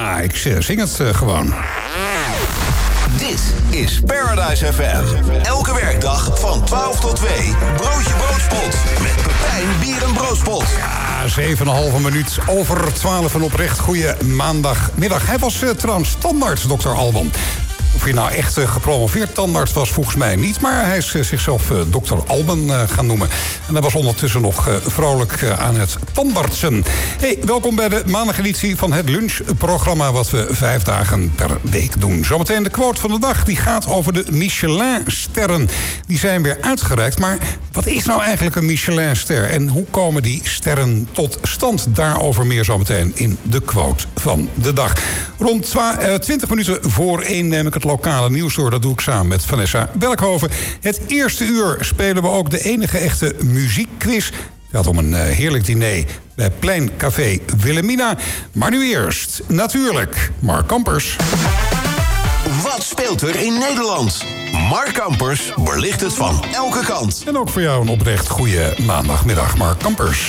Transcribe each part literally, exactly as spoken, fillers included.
Ja, ik zing het uh, gewoon. Dit is Paradise F M. Elke werkdag van twaalf tot twee. Broodje Broodspot. Met Pepijn Bier en Broodspot. Ja, zeven en een halve minuut over twaalf en oprecht goeie maandagmiddag. Hij was uh, trouwens tandarts, dokter Alban. Of hij nou echt uh, gepromoveerd tandarts was, volgens mij niet. Maar hij is uh, zichzelf uh, dokter Alban uh, gaan noemen. En hij was ondertussen nog uh, vrolijk uh, aan het tandartsen. Hey, welkom bij de maandageditie van het lunchprogramma, wat we vijf dagen per week doen. Zometeen de quote van de dag. Die gaat over de Michelin-sterren. Die zijn weer uitgereikt. Maar wat is nou eigenlijk een Michelin-ster? En hoe komen die sterren tot stand? Daarover meer zometeen in de quote van de dag. Rond twintig minuten voor één neem ik het lokale nieuws door. Dat doe ik samen met Vanessa Belkhoven. Het eerste uur spelen we ook de enige echte muziekquiz. Het gaat om een uh, heerlijk diner bij Plein Café Wilhelmina. Maar nu eerst, natuurlijk, Mark Kampers. Wat speelt er in Nederland? Mark Kampers belicht het van elke kant. En ook voor jou een oprecht goede maandagmiddag, Mark Kampers.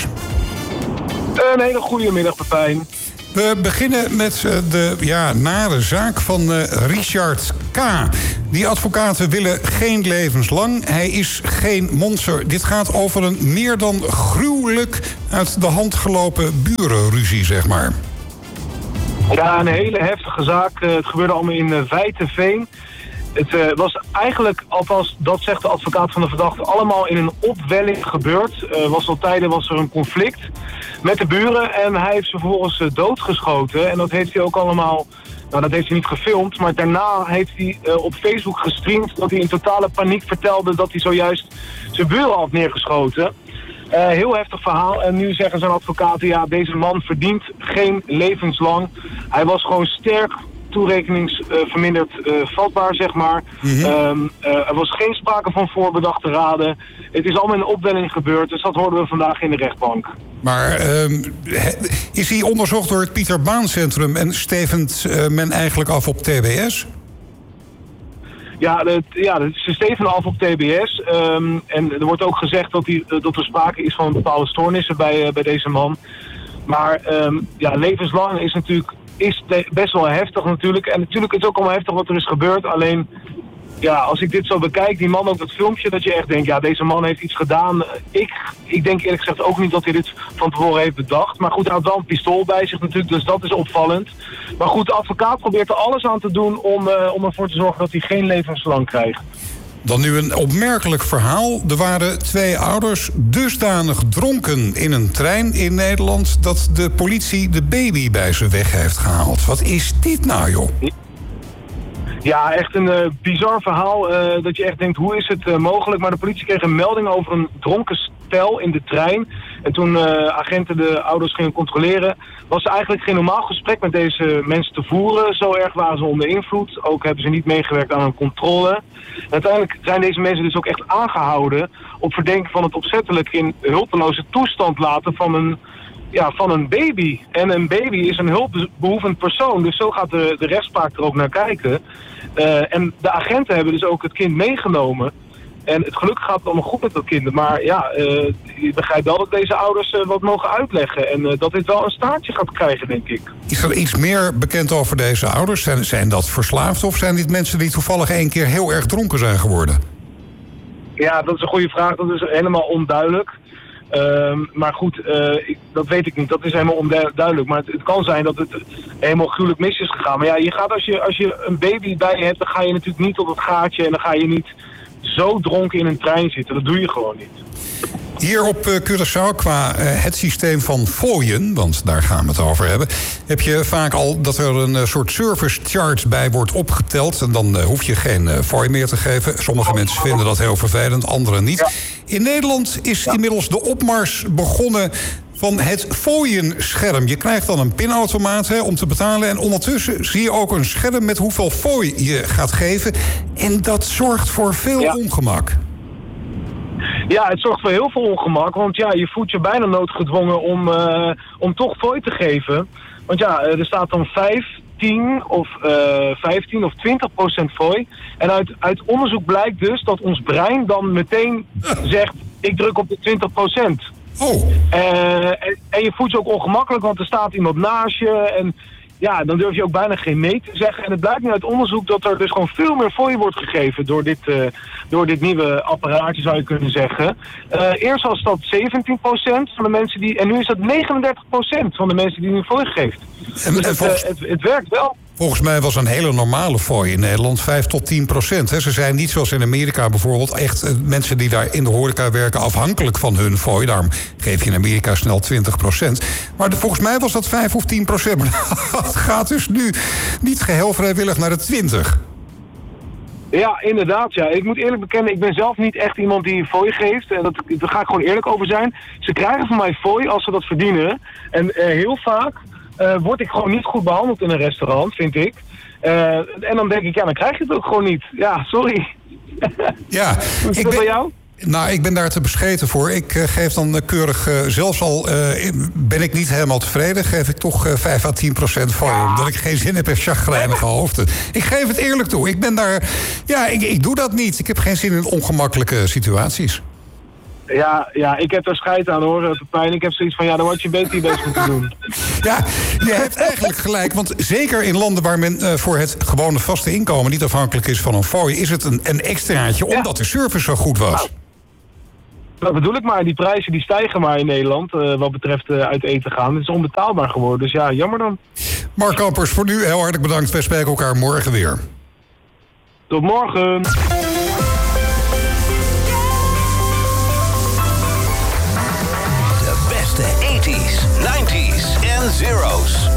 Een hele goede middag, Pepijn. We beginnen met de ja, nare zaak van uh, Richard K. Die advocaten willen geen levenslang. Hij is geen monster. Dit gaat over een meer dan gruwelijk uit de hand gelopen burenruzie, zeg maar. Ja, een hele heftige zaak. Uh, het gebeurde allemaal in uh, Wijtenveen. Het uh, was eigenlijk, althans dat zegt de advocaat van de verdachte, allemaal in een opwelling gebeurd. Uh, was al tijden was er een conflict met de buren en hij heeft ze vervolgens uh, doodgeschoten. En dat heeft hij ook allemaal, nou dat heeft hij niet gefilmd, maar daarna heeft hij uh, op Facebook gestreamd dat hij in totale paniek vertelde dat hij zojuist zijn buren had neergeschoten. Uh, heel heftig verhaal. En nu zeggen zijn advocaten, ja, deze man verdient geen levenslang. Hij was gewoon sterk toerekeningsverminderd uh, uh, vatbaar, zeg maar. Mm-hmm. um, uh, er was geen sprake van voorbedachte raden. Het is allemaal in een opwelling gebeurd, dus dat hoorden we vandaag in de rechtbank. Maar um, is hij onderzocht door het Pieter Baan Centrum en stevend uh, men eigenlijk af op T B S? Ja, het, ja, ze stevenen af op T B S. Um, en er wordt ook gezegd dat, die, dat er sprake is van bepaalde stoornissen bij, uh, bij deze man. Maar um, ja, levenslang is natuurlijk is best wel heftig natuurlijk. En natuurlijk is het ook allemaal heftig wat er is gebeurd. Alleen, ja, als ik dit zo bekijk, die man ook dat filmpje, dat je echt denkt, ja, deze man heeft iets gedaan. Ik, ik denk eerlijk gezegd ook niet dat hij dit van tevoren heeft bedacht. Maar goed, hij had wel een pistool bij zich natuurlijk, dus dat is opvallend. Maar goed, de advocaat probeert er alles aan te doen om, uh, om ervoor te zorgen dat hij geen levenslang krijgt. Dan nu een opmerkelijk verhaal. Er waren twee ouders dusdanig dronken in een trein in Nederland dat de politie de baby bij ze weg heeft gehaald. Wat is dit nou, joh? Ja, echt een uh, bizar verhaal. Uh, dat je echt denkt, hoe is het uh, mogelijk? Maar de politie kreeg een melding over een dronken stel in de trein. En toen uh, agenten de ouders gingen controleren, was er eigenlijk geen normaal gesprek met deze mensen te voeren. Zo erg waren ze onder invloed. Ook hebben ze niet meegewerkt aan een controle. En uiteindelijk zijn deze mensen dus ook echt aangehouden op verdenking van het opzettelijk in hulpeloze toestand laten van een, ja, van een baby. En een baby is een hulpbehoevend persoon, dus zo gaat de, de rechtspraak er ook naar kijken. Uh, en de agenten hebben dus ook het kind meegenomen. En het gelukkig gaat het allemaal goed met dat kind. Maar ja, uh, je begrijpt wel dat deze ouders uh, wat mogen uitleggen. En uh, dat dit wel een staartje gaat krijgen, denk ik. Is er iets meer bekend over deze ouders? Zijn, zijn dat verslaafd of zijn dit mensen die toevallig één keer heel erg dronken zijn geworden? Ja, dat is een goede vraag. Dat is helemaal onduidelijk. Um, maar goed, uh, ik, dat weet ik niet. Dat is helemaal onduidelijk. Maar het, het kan zijn dat het helemaal gruwelijk mis is gegaan. Maar ja, je gaat als je, als je een baby bij je hebt, dan ga je natuurlijk niet op het gaatje en dan ga je niet zo dronken in een trein zitten. Dat doe je gewoon niet. Hier op Curaçao, qua uh, het systeem van fooien, want daar gaan we het over hebben, heb je vaak al dat er een uh, soort service charge bij wordt opgeteld. En dan uh, hoef je geen uh, fooi meer te geven. Sommige mensen vinden dat heel vervelend, anderen niet. Ja. In Nederland is ja. inmiddels de opmars begonnen van het fooienscherm. Je krijgt dan een pinautomaat hè, om te betalen. En ondertussen zie je ook een scherm met hoeveel fooi je gaat geven. En dat zorgt voor veel ja. ongemak. Ja, het zorgt voor heel veel ongemak. Want ja, je voelt je bijna noodgedwongen om, uh, om toch fooi te geven. Want ja, er staat dan vijf, tien of uh, vijftien of twintig procent fooi. En uit, uit onderzoek blijkt dus dat ons brein dan meteen zegt, ik druk op de twintig procent. Oh. Uh, en, en je voelt je ook ongemakkelijk, want er staat iemand naast je. En ja, dan durf je ook bijna geen nee te zeggen. En het blijkt nu uit onderzoek dat er dus gewoon veel meer fooi wordt gegeven door dit, uh, door dit nieuwe apparaatje, zou je kunnen zeggen. Uh, eerst was dat zeventien procent van de mensen die, en nu is dat negenendertig procent van de mensen die nu fooi geeft. En, dus en het, volgens, uh, het, het werkt wel. Volgens mij was een hele normale fooi in Nederland vijf tot tien procent. Hè. Ze zijn niet zoals in Amerika bijvoorbeeld echt uh, mensen die daar in de horeca werken afhankelijk van hun fooi. Daarom geef je in Amerika snel twintig procent. Maar de, volgens mij was dat vijf of tien procent. Maar dat gaat dus nu niet geheel vrijwillig naar de twintig. Ja, inderdaad. Ja. Ik moet eerlijk bekennen, ik ben zelf niet echt iemand die fooi geeft. En dat, daar ga ik gewoon eerlijk over zijn. Ze krijgen van mij fooi als ze dat verdienen. En uh, heel vaak uh, word ik gewoon niet goed behandeld in een restaurant, vind ik. Uh, en dan denk ik, ja, dan krijg je het ook gewoon niet. Ja, sorry. Ja, Hoe is ik dat ben... bij jou? Nou, ik ben daar te bescheten voor. Ik uh, geef dan uh, keurig, uh, zelfs al uh, ben ik niet helemaal tevreden, geef ik toch uh, vijf à tien procent voor je. Omdat ik geen zin heb in chagrijnige hoofden. Ik geef het eerlijk toe. Ik ben daar, ja, ik, ik doe dat niet. Ik heb geen zin in ongemakkelijke situaties. Ja, ja, ik heb daar scheid aan hoor, Pepijn. Ik heb zoiets van, ja, dan word je beter je best moeten doen. Ja, je hebt eigenlijk gelijk. Want zeker in landen waar men uh, voor het gewone vaste inkomen niet afhankelijk is van een fooi, is het een, een extraatje omdat ja. de service zo goed was. Nou, dat bedoel ik maar. Die prijzen die stijgen maar in Nederland uh, wat betreft uh, uit eten gaan. Het is onbetaalbaar geworden. Dus ja, jammer dan. Mark Kampers, voor nu heel hartelijk bedankt. Wij spreken elkaar morgen weer. Tot morgen. De beste tachtiger, negentiger en zero's.